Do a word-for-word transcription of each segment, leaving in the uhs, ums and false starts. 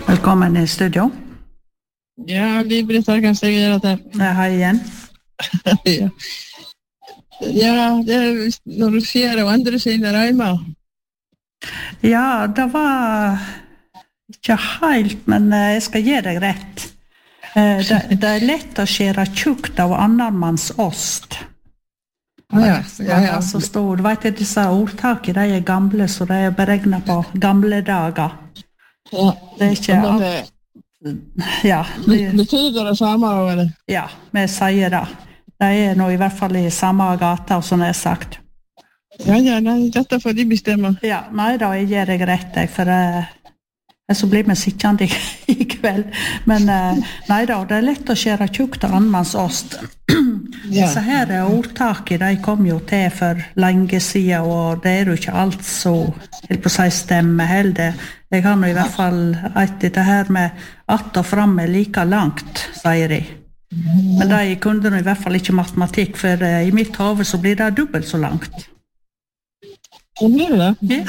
Velkommen i studio. Ja, Liv-Britt kanskje jeg gjør det. Ja, hei igjen. ja. ja, det er når du ser og andre sine reimer. Ja, det var ikke helt, men jeg skal gi deg rett. Det, det er lett å skjere tjukt av annenmanns ost. Ah, ja, ja, ja. Så stor. Du vet, disse ordtaket, de er gamle, så de er beregnet på gamle dager. Ja, det er ikke alt. Ja, det betyder det samme, eller? Ja, vi sier det. De er nå i hvert fall i samme gata, som jeg har sagt. Ja, ja, nei, dette får de bestemme. Ja, nei da, jeg gir deg rett, jeg, for uh, så blir vi sittende i, i kveld. Men uh, nei da, det er lett å skjere tjukt av annenmanns ost. Ja. Disse her ordtaket, de kom jo til for lenge siden, og det er jo ikke alt så, helt på seg stemme heller. Jeg har nå i hvert fall et dette her med att og frem er like langt, sier de. Men de kunne nå i hvert fall ikke matematikk, for uh, i mitt hode så blir det dobbelt så langt. Hva blir det? Ja.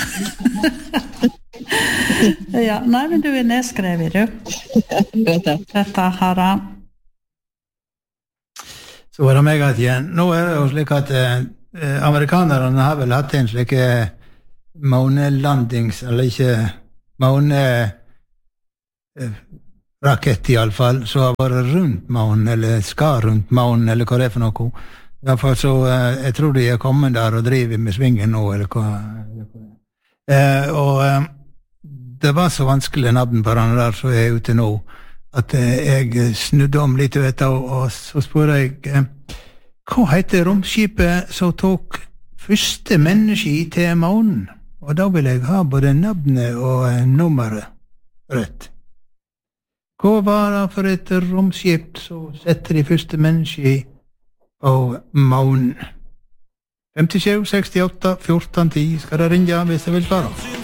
ja, nei, men du er nedskrevet, du. Dette har han. Så var det meg at igjen. Nå er det jo slik at eh, amerikanerne har vel hatt en slik månelandings, eller ikke måne eh, rakett i alle fall, så har vært rundt månen, eller skal rundt månen, eller hva det er for noe. Derfor så, eh, jeg tror de er kommet der og driver med svingen nå, eller hva. Eh, og eh, det var så vanskelig navn på den der som er ute nå, at eh, jeg snudde om litt, vet du, og, og så spør jeg, eh, hva heter romskipet som tok første menneske til månen? Og da vil jeg ha både navnet og eh, nummeret rett. Hva var det for et romskip som setter de første menneske og månen? femtisju, sekstiåtte, fjorten, ti skal det ringe hvis jeg vil svare.